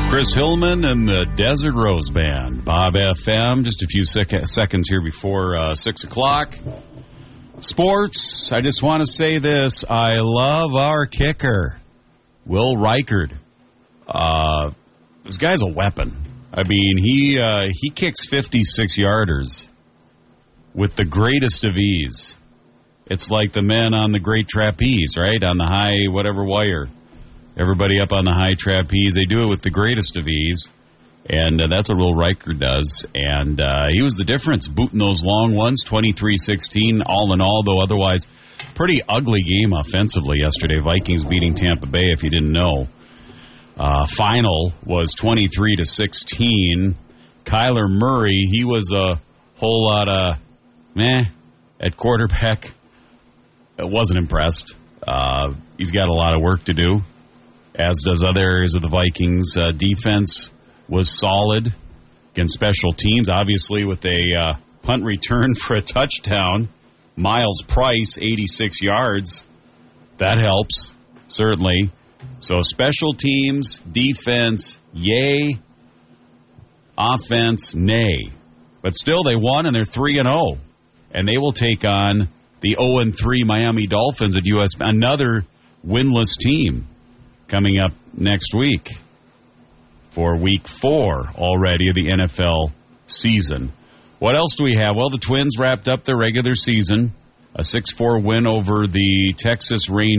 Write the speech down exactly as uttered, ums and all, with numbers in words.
Chris Hillman and the Desert Rose Band, Bob F M. Just a few sec- seconds here before uh, six o'clock. Sports, I just want to say this. I love our kicker, Will Reichard. Uh, this guy's a weapon. I mean, he uh, he kicks fifty-six yarders with the greatest of ease. It's like the men on the great trapeze, right? On the high whatever wire. Everybody up on the high trapeze, they do it with the greatest of ease. And uh, that's what Will Reichard does. And uh, he was the difference, booting those long ones, twenty-three sixteen, all in all, though otherwise pretty ugly game offensively yesterday. Vikings beating Tampa Bay, if you didn't know. Uh, final was twenty-three to sixteen. Kyler Murray, he was a whole lot of meh at quarterback. I wasn't impressed. Uh, he's got a lot of work to do, as does other areas of the Vikings. Uh, defense was solid against special teams, obviously with a uh, punt return for a touchdown. Miles Price, eighty-six yards. That helps, certainly. So special teams, defense, yay. Offense, nay. But still, they won, and they're three and oh. And they will take on the oh and three Miami Dolphins at U S another winless team, coming up next week for week four already of the N F L season. What else do we have? Well, the Twins wrapped up their regular season, a six four win over the Texas Rangers.